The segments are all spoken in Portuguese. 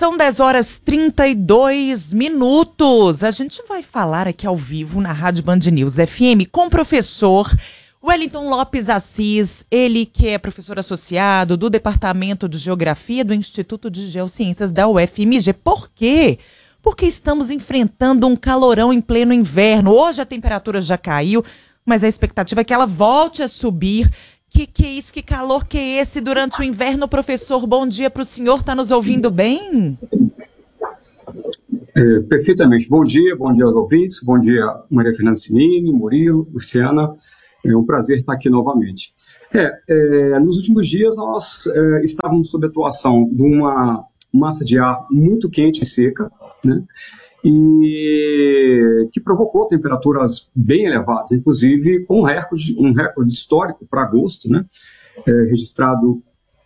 São 10h32. A gente vai falar aqui ao vivo na Rádio Band News FM com o professor Wellington Lopes Assis, ele que é professor associado do Departamento de Geografia do Instituto de Geociências da UFMG. Por quê? Porque estamos enfrentando um calorão em pleno inverno. Hoje a temperatura já caiu, mas a expectativa é que ela volte a subir. Que é isso? Que calor que é esse durante o inverno, professor? Bom dia para o senhor. Está nos ouvindo bem? Perfeitamente. Bom dia aos ouvintes. Bom dia, Maria Fernanda Cinini, Murilo, Luciana. É um prazer estar aqui novamente. Nos últimos dias nós estávamos sob a atuação de uma massa de ar muito quente e seca, né? E que provocou temperaturas bem elevadas, inclusive com um recorde histórico para agosto, né? Registrado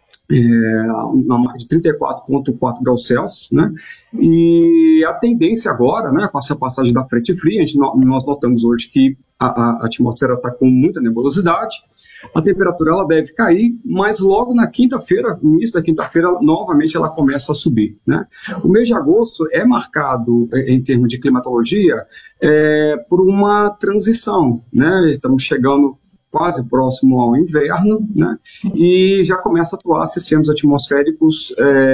na marca de 34,4 graus Celsius, né? E a tendência agora, né, com essa passagem da frente fria, nós notamos hoje que a atmosfera está com muita nebulosidade, a temperatura ela deve cair, mas logo na quinta-feira, no início da quinta-feira, novamente ela começa a subir, né? O mês de agosto é marcado, em termos de climatologia, por uma transição, né? Estamos chegando quase próximo ao inverno, né? E já começa a atuar sistemas atmosféricos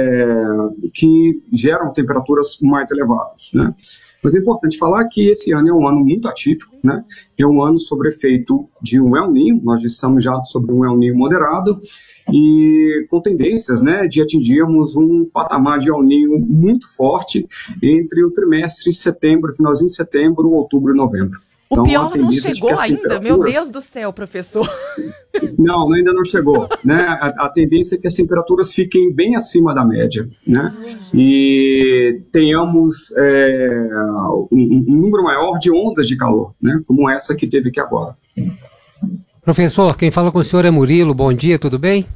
que geram temperaturas mais elevadas, né? Mas é importante falar que esse ano é um ano muito atípico, né? É um ano sob efeito de um El Niño, nós estamos já sobre um El Niño moderado e com tendências, né, de atingirmos um patamar de El Niño muito forte entre o trimestre de setembro, finalzinho de setembro, outubro e novembro. O pior não chegou ainda? Meu Deus do céu, professor. Não, ainda não chegou, né? A tendência é que as temperaturas fiquem bem acima da média, né? E tenhamos um número maior de ondas de calor, né? Como essa que teve aqui agora. Professor, quem fala com o senhor é Murilo. Bom dia, tudo bem?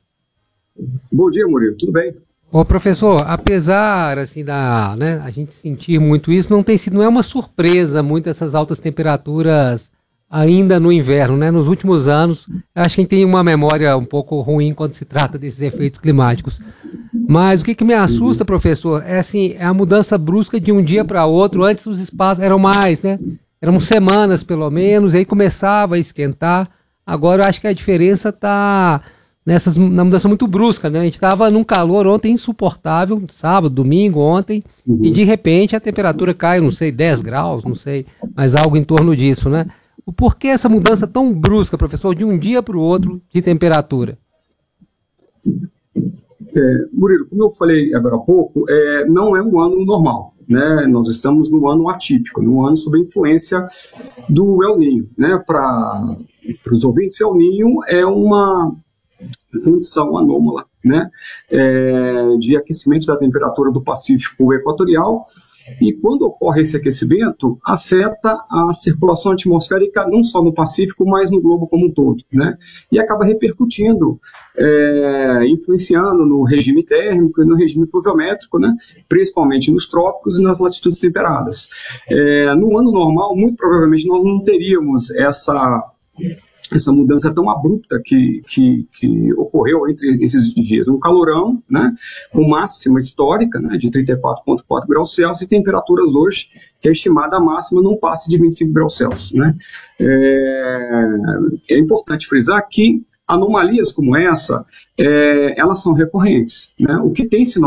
Bom dia, Murilo, tudo bem? Ô, professor, apesar assim, a gente sentir muito isso, não é uma surpresa muito essas altas temperaturas ainda no inverno, né? Nos últimos anos, acho que a gente tem uma memória um pouco ruim quando se trata desses efeitos climáticos. Mas o que me assusta, professor, é a mudança brusca de um dia para outro. Antes os espaços eram mais, né? Eram semanas pelo menos, e aí começava a esquentar. Agora eu acho que a diferença está na mudança muito brusca, né? A gente estava num calor ontem insuportável, sábado, domingo, ontem, e de repente a temperatura cai, não sei, 10 graus, não sei, mas algo em torno disso, né? Por que essa mudança tão brusca, professor, de um dia para o outro de temperatura? Murilo, como eu falei agora há pouco, não é um ano normal, né? Nós estamos num ano atípico, num ano sob a influência do El Niño, né? Para os ouvintes, El Niño é uma condição anômala, né, de aquecimento da temperatura do Pacífico Equatorial, e quando ocorre esse aquecimento, afeta a circulação atmosférica não só no Pacífico, mas no globo como um todo, né, e acaba repercutindo, influenciando no regime térmico e no regime pluviométrico, né, principalmente nos trópicos e nas latitudes temperadas. No ano normal, muito provavelmente nós não teríamos essa mudança tão abrupta que ocorreu entre esses dias. Um calorão, né, com máxima histórica, né, de 34,4 graus Celsius, e temperaturas hoje, que a estimada máxima não passa de 25 graus Celsius. Né. É importante frisar que anomalias como essa, elas são recorrentes, né. O que tem se